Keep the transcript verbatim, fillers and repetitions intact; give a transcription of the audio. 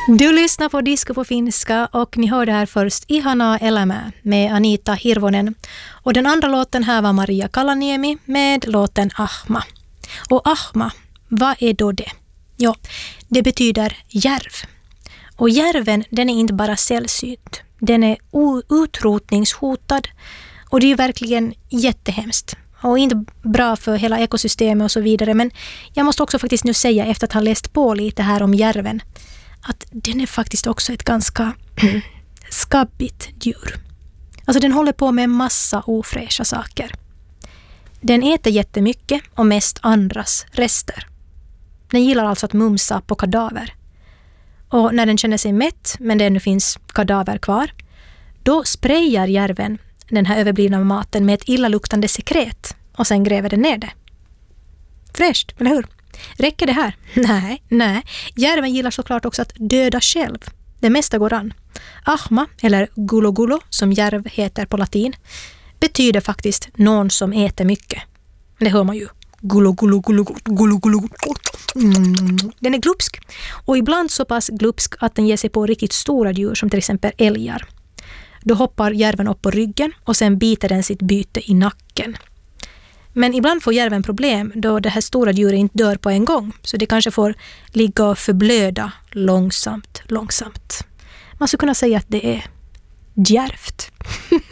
Du lyssnar på Disco på finska och ni hörde här först Ihana elämää med Anita Hirvonen. Och den andra låten här var Maria Kalaniemi med låten Ahma. Och Ahma, vad är då det? Ja, det betyder järv. Och järven, den är inte bara sällsynt. Den är utrotningshotad och det är ju verkligen jättehemskt. Och inte bra för hela ekosystemet och så vidare. Men jag måste också faktiskt nu säga, efter att ha läst på lite här om järven, att den är faktiskt också ett ganska skabbigt djur. Alltså den håller på med en massa ofräscha saker. Den äter jättemycket och mest andras rester. Den gillar alltså att mumsa på kadaver. Och när den känner sig mätt, men det ännu finns kadaver kvar, då sprayar järven den här överblivna maten med ett illaluktande sekret och sen gräver den ner det. Fräscht, eller hur? Räcker det här? Nej, nej. Järven gillar såklart också att döda själv. Det mesta går an. Ahma, eller gulo gulo, som järv heter på latin, betyder faktiskt någon som äter mycket. Det hör man ju. Gulo gulo gulo gulo gulo. Mm. Den är glupsk. Och ibland så pass glupsk att den ger sig på riktigt stora djur som till exempel älgar. Då hoppar järven upp på ryggen och sen biter den sitt byte i nacken. Men ibland får järven problem då det här stora djuret inte dör på en gång. Så det kanske får ligga och förblöda långsamt, långsamt. Man skulle kunna säga att det är djärvt.